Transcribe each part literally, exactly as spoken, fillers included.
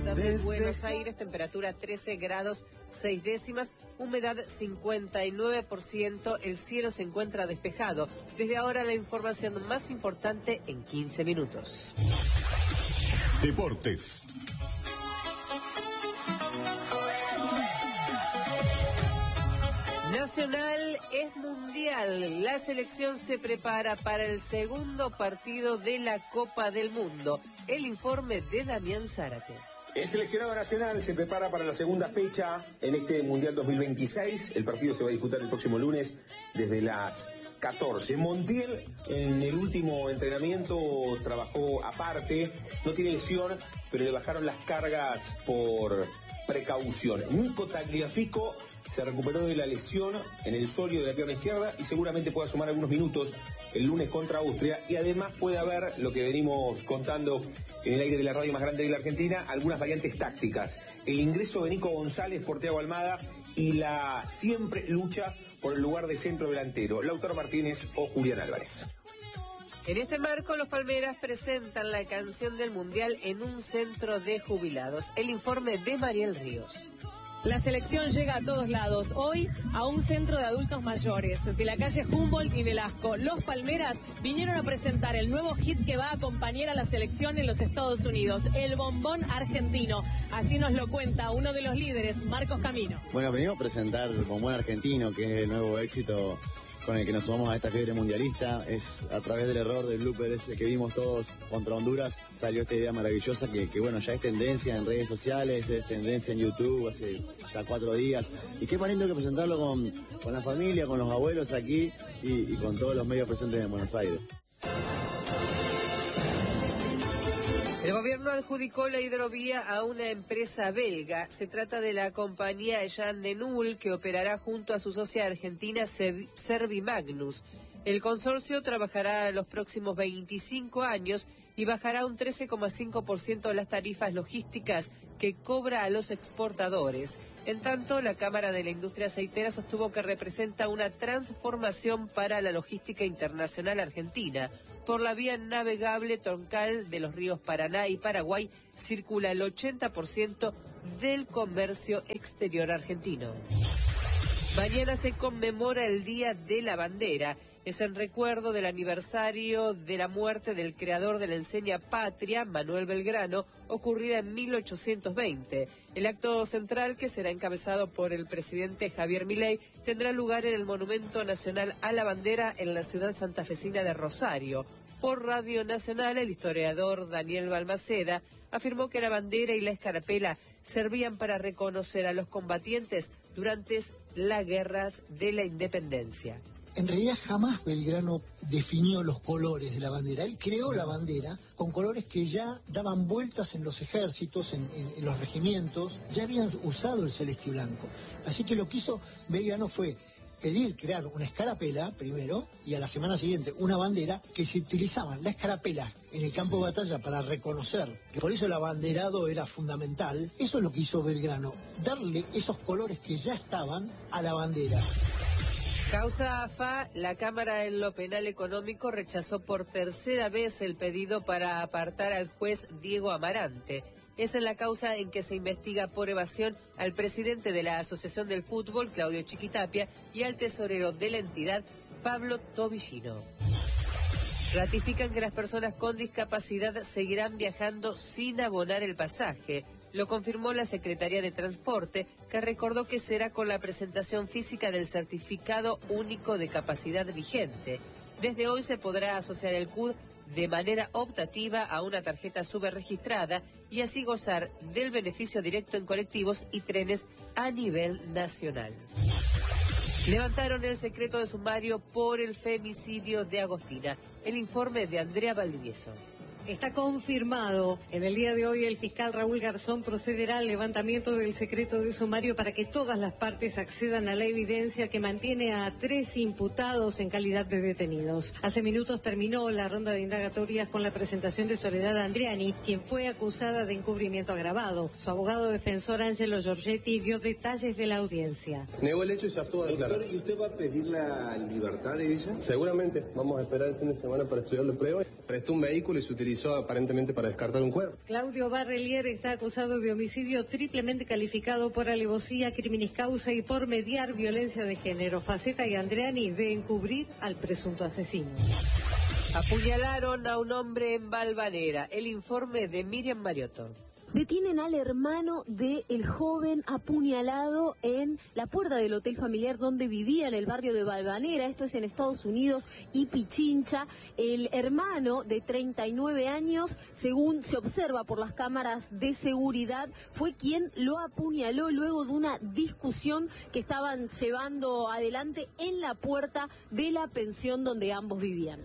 ciudad de Buenos Aires, temperatura trece grados seis décimas, humedad cincuenta y nueve por ciento, el cielo se encuentra despejado. Desde ahora la información más importante en quince minutos. Deportes. Nacional es mundial. La selección se prepara para el segundo partido de la Copa del Mundo. El informe de Damián Zárate. El seleccionado nacional se prepara para la segunda fecha en este Mundial dos mil veintiséis. El partido se va a disputar el próximo lunes desde las catorce. Montiel en el último entrenamiento trabajó aparte, no tiene lesión, pero le bajaron las cargas por precaución. Nico Tagliafico se recuperó de la lesión en el sóleo de la pierna izquierda y seguramente pueda sumar algunos minutos el lunes contra Austria, y además puede haber, lo que venimos contando en el aire de la radio más grande de la Argentina, algunas variantes tácticas. El ingreso de Nico González por Thiago Almada y la siempre lucha por el lugar de centro delantero, Lautaro Martínez o Julián Álvarez. En este marco, los Palmeras presentan la canción del Mundial en un centro de jubilados. El informe de Mariel Ríos. La selección llega a todos lados, hoy a un centro de adultos mayores, de la calle Humboldt y Velasco. Los Palmeras vinieron a presentar el nuevo hit que va a acompañar a la selección en los Estados Unidos, el bombón argentino. Así nos lo cuenta uno de los líderes, Marcos Camino. Bueno, venimos a presentar el bombón argentino, que es el nuevo éxito con el que nos sumamos a esta fiebre mundialista. Es a través del error del blooper ese que vimos todos contra Honduras, salió esta idea maravillosa que, que bueno, ya es tendencia en redes sociales, es tendencia en YouTube hace ya cuatro días. Y qué más lindo que presentarlo con, con la familia, con los abuelos aquí y, y con todos los medios presentes en Buenos Aires. El gobierno adjudicó la hidrovía a una empresa belga. Se trata de la compañía Jean de Null, que operará junto a su socia argentina Servimagnus. El consorcio trabajará los próximos veinticinco años y bajará un trece coma cinco por ciento las tarifas logísticas que cobra a los exportadores. En tanto, la Cámara de la Industria Aceitera sostuvo que representa una transformación para la logística internacional argentina. Por la vía navegable troncal de los ríos Paraná y Paraguay circula el ochenta por ciento del comercio exterior argentino. Mañana se conmemora el Día de la Bandera. Es en recuerdo del aniversario de la muerte del creador de la enseña Patria, Manuel Belgrano, ocurrida en mil ochocientos veinte. El acto central, que será encabezado por el presidente Javier Milei, tendrá lugar en el Monumento Nacional a la Bandera en la ciudad santafesina de Rosario. Por Radio Nacional, el historiador Daniel Balmaceda afirmó que la bandera y la escarapela servían para reconocer a los combatientes durante las guerras de la independencia. En realidad jamás Belgrano definió los colores de la bandera. Él creó la bandera con colores que ya daban vueltas en los ejércitos, en, en, en los regimientos, ya habían usado el celeste y blanco. Así que lo que hizo Belgrano fue pedir crear una escarapela primero y a la semana siguiente una bandera, que se utilizaban la escarapela en el campo sí. de batalla para reconocer, que por eso el abanderado era fundamental. Eso es lo que hizo Belgrano, darle esos colores que ya estaban a la bandera. Causa A F A, la Cámara en lo Penal Económico rechazó por tercera vez el pedido para apartar al juez Diego Amarante. Es en la causa en que se investiga por evasión al presidente de la Asociación del Fútbol, Claudio Chiquitapia, y al tesorero de la entidad, Pablo Tobillino. Ratifican que las personas con discapacidad seguirán viajando sin abonar el pasaje. Lo confirmó la Secretaría de Transporte, que recordó que será con la presentación física del certificado único de capacidad vigente. Desde hoy se podrá asociar el C U D de manera optativa a una tarjeta subregistrada y así gozar del beneficio directo en colectivos y trenes a nivel nacional. Levantaron el secreto de sumario por el femicidio de Agostina. El informe de Andrea Valdivieso. Está confirmado. En el día de hoy el fiscal Raúl Garzón procederá al levantamiento del secreto de sumario para que todas las partes accedan a la evidencia que mantiene a tres imputados en calidad de detenidos. Hace minutos terminó la ronda de indagatorias con la presentación de Soledad Andriani, quien fue acusada de encubrimiento agravado. Su abogado defensor Ángelo Giorgetti dio detalles de la audiencia. Negó el hecho y se abstuvo de declarar. ¿Y usted va a pedir la libertad de ella? Seguramente. Vamos a esperar el fin de semana para estudiar la prueba. Prestó un vehículo y se utilizó utilizó aparentemente para descartar un cuerpo. Claudio Barrelier está acusado de homicidio triplemente calificado por alevosía, criminis causa y por mediar violencia de género. Faceta y Andreani de encubrir al presunto asesino. Apuñalaron a un hombre en Valvanera. El informe de Miriam Mariotto. Detienen al hermano del joven apuñalado en la puerta del hotel familiar donde vivía en el barrio de Valvanera, esto es en Estados Unidos y Pichincha. El hermano de treinta y nueve años, según se observa por las cámaras de seguridad, fue quien lo apuñaló luego de una discusión que estaban llevando adelante en la puerta de la pensión donde ambos vivían.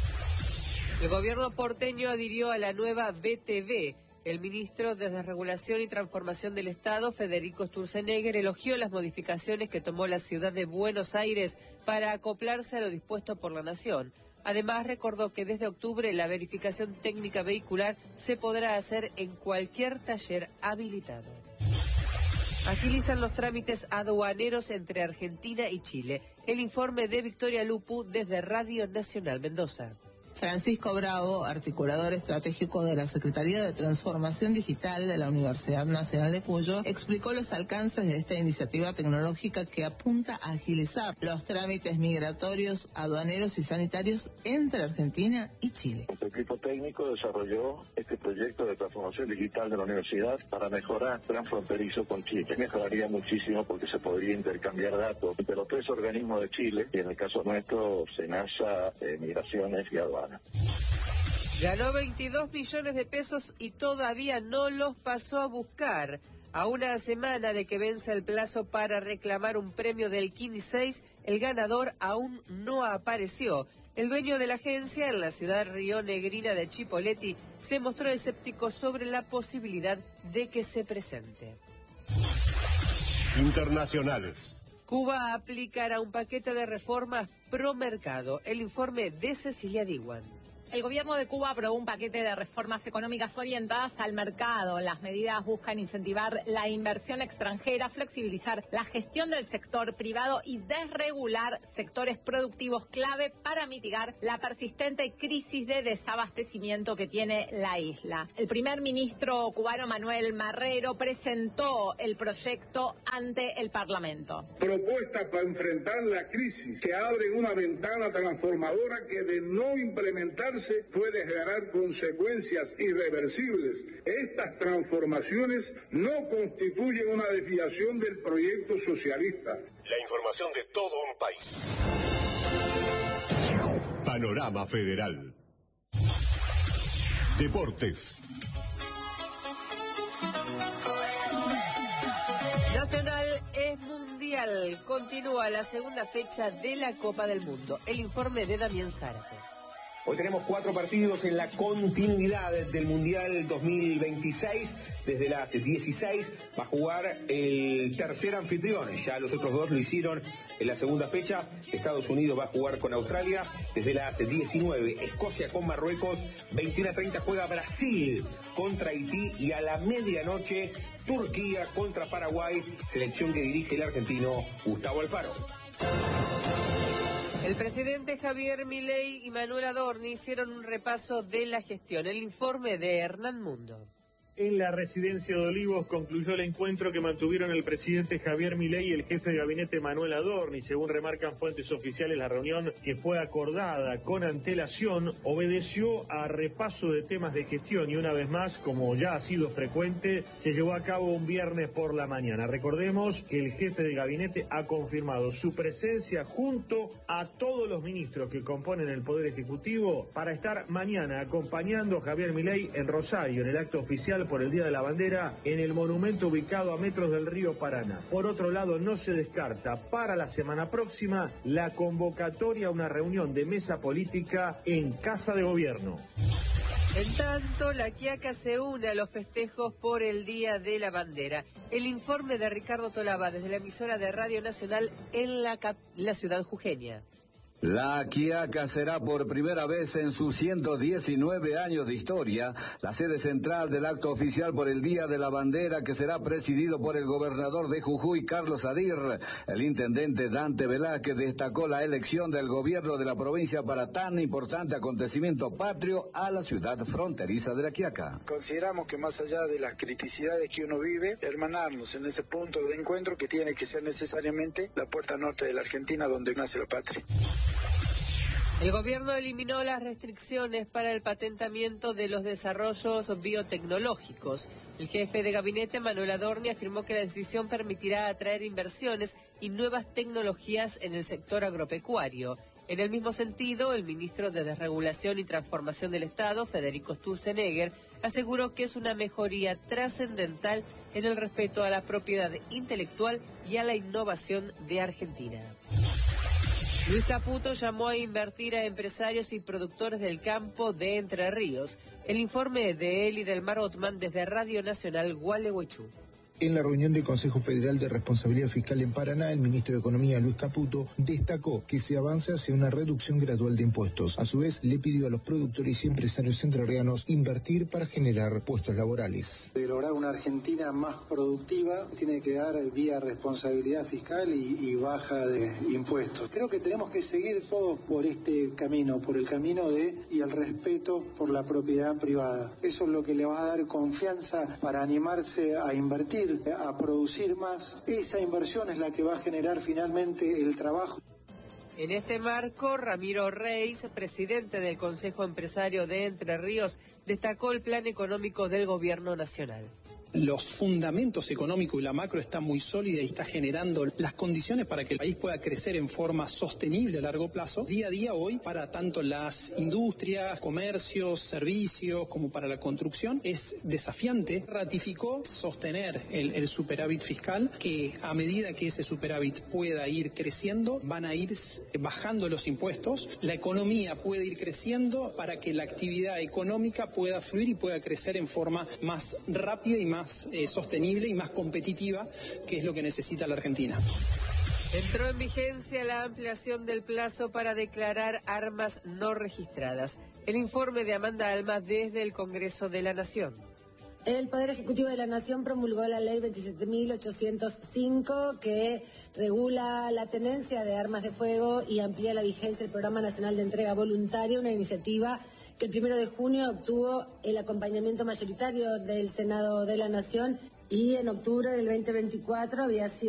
El gobierno porteño adhirió a la nueva B T V. El ministro de Desregulación y Transformación del Estado, Federico Sturzenegger, elogió las modificaciones que tomó la ciudad de Buenos Aires para acoplarse a lo dispuesto por la Nación. Además, recordó que desde octubre la verificación técnica vehicular se podrá hacer en cualquier taller habilitado. Agilizan los trámites aduaneros entre Argentina y Chile. El informe de Victoria Lupu desde Radio Nacional Mendoza. Francisco Bravo, articulador estratégico de la Secretaría de Transformación Digital de la Universidad Nacional de Cuyo, explicó los alcances de esta iniciativa tecnológica que apunta a agilizar los trámites migratorios, aduaneros y sanitarios entre Argentina y Chile. El equipo técnico desarrolló este proyecto de transformación digital de la universidad para mejorar el plan fronterizo con Chile. Mejoraría muchísimo porque se podría intercambiar datos entre los tres organismos de Chile, y en el caso nuestro, SENASA, eh, Migraciones y Aduanas. Ganó veintidós millones de pesos y todavía no los pasó a buscar. A una semana de que vence el plazo para reclamar un premio del Kini seis, el ganador aún no apareció. El dueño de la agencia en la ciudad rionegrina de Chipoleti se mostró escéptico sobre la posibilidad de que se presente. Internacionales. Cuba aplicará un paquete de reformas pro mercado. El informe de Cecilia Diwan. El gobierno de Cuba aprobó un paquete de reformas económicas orientadas al mercado. Las medidas buscan incentivar la inversión extranjera, flexibilizar la gestión del sector privado y desregular sectores productivos clave para mitigar la persistente crisis de desabastecimiento que tiene la isla. El primer ministro cubano Manuel Marrero presentó el proyecto ante el Parlamento. Propuestas para enfrentar la crisis que abren una ventana transformadora que de no implementar puede generar consecuencias irreversibles. Estas transformaciones no constituyen una desviación del proyecto socialista. La información de todo un país. Panorama Federal. Deportes. Nacional es mundial. Continúa la segunda fecha de la Copa del Mundo. El informe de Damián Zárate. Hoy tenemos cuatro partidos en la continuidad del Mundial dos mil veintiséis. Desde las dieciséis va a jugar el tercer anfitrión. Ya los otros dos lo hicieron en la segunda fecha. Estados Unidos va a jugar con Australia. Desde las diecinueve, Escocia con Marruecos. veintiuno a treinta juega Brasil contra Haití. Y a la medianoche, Turquía contra Paraguay. Selección que dirige el argentino Gustavo Alfaro. El presidente Javier Milei y Manuel Adorni hicieron un repaso de la gestión. El informe de Hernán Mundo. En la residencia de Olivos concluyó el encuentro que mantuvieron el presidente Javier Milei y el jefe de gabinete Manuel Adorni. Según remarcan fuentes oficiales, la reunión, que fue acordada con antelación, obedeció a repaso de temas de gestión y una vez más, como ya ha sido frecuente, se llevó a cabo un viernes por la mañana. Recordemos que el jefe de gabinete ha confirmado su presencia junto a todos los ministros que componen el Poder Ejecutivo para estar mañana acompañando a Javier Milei en Rosario, en el acto oficial por el Día de la Bandera en el monumento ubicado a metros del río Paraná. Por otro lado, no se descarta para la semana próxima la convocatoria a una reunión de mesa política en Casa de Gobierno. En tanto, la Quiaca se une a los festejos por el Día de la Bandera. El informe de Ricardo Tolaba desde la emisora de Radio Nacional en la, cap- la ciudad jujeña. La Quiaca será por primera vez en sus ciento diecinueve años de historia la sede central del acto oficial por el Día de la Bandera, que será presidido por el gobernador de Jujuy, Carlos Adir. El intendente Dante Velázquez destacó la elección del gobierno de la provincia para tan importante acontecimiento patrio a la ciudad fronteriza de La Quiaca. Consideramos que más allá de las criticidades que uno vive, hermanarnos en ese punto de encuentro que tiene que ser necesariamente la puerta norte de la Argentina, donde nace la patria. El gobierno eliminó las restricciones para el patentamiento de los desarrollos biotecnológicos. El jefe de gabinete, Manuel Adorni, afirmó que la decisión permitirá atraer inversiones y nuevas tecnologías en el sector agropecuario. En el mismo sentido, el ministro de Desregulación y Transformación del Estado, Federico Sturzenegger, aseguró que es una mejoría trascendental en el respeto a la propiedad intelectual y a la innovación de Argentina. Luis Caputo llamó a invertir a empresarios y productores del campo de Entre Ríos. El informe de Eli del Mar Otman desde Radio Nacional Gualeguaychú. En la reunión del Consejo Federal de Responsabilidad Fiscal en Paraná, el ministro de Economía, Luis Caputo, destacó que se avanza hacia una reducción gradual de impuestos. A su vez, le pidió a los productores y empresarios entrerrianos invertir para generar puestos laborales. De lograr una Argentina más productiva, tiene que dar vía responsabilidad fiscal y, y baja de impuestos. Creo que tenemos que seguir todos por este camino, por el camino de y el respeto por la propiedad privada. Eso es lo que le va a dar confianza para animarse a invertir, a producir más. Esa inversión es la que va a generar finalmente el trabajo. En este marco, Ramiro Reis, presidente del Consejo Empresario de Entre Ríos, destacó el plan económico del Gobierno Nacional. Los fundamentos económicos y la macro están muy sólidos y está generando las condiciones para que el país pueda crecer en forma sostenible a largo plazo, día a día hoy, para tanto las industrias, comercios, servicios, como para la construcción. Es desafiante. Ratificó sostener el, el superávit fiscal, que a medida que ese superávit pueda ir creciendo, van a ir bajando los impuestos, la economía puede ir creciendo para que la actividad económica pueda fluir y pueda crecer en forma más rápida y más más eh, sostenible y más competitiva, que es lo que necesita la Argentina. Entró en vigencia la ampliación del plazo para declarar armas no registradas. El informe de Amanda Alma desde el Congreso de la Nación. El Poder Ejecutivo de la Nación promulgó la ley veintisiete mil ochocientos cinco, que regula la tenencia de armas de fuego y amplía la vigencia del Programa Nacional de Entrega Voluntaria, una iniciativa que el primero de junio obtuvo el acompañamiento mayoritario del Senado de la Nación y en octubre del veinte veinticuatro había sido